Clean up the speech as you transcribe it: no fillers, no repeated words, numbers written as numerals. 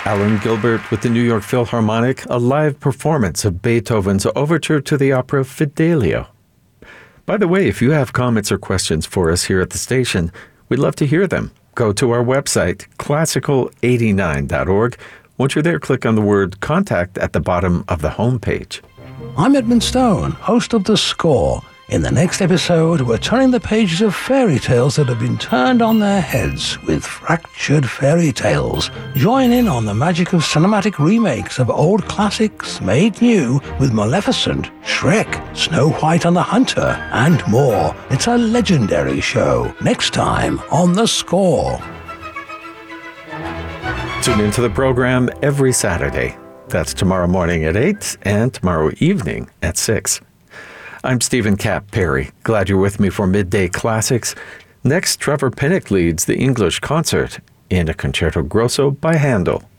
Alan Gilbert with the New York Philharmonic, a live performance of Beethoven's Overture to the opera Fidelio. By the way, if you have comments or questions for us here at the station, we'd love to hear them. Go to our website, classical89.org. Once you're there, click on the word Contact at the bottom of the homepage. I'm Edmund Stone, host of The Score. In the next episode, we're turning the pages of fairy tales that have been turned on their heads with Fractured Fairy Tales. Join in on the magic of cinematic remakes of old classics made new with Maleficent, Shrek, Snow White and the Hunter, and more. It's a legendary show. Next time on The Score. Tune into the program every Saturday. That's tomorrow morning at 8 and tomorrow evening at 6. I'm Stephen Cap Perry. Glad you're with me for Midday Classics. Next, Trevor Pinnock leads the English concert in a concerto grosso by Handel.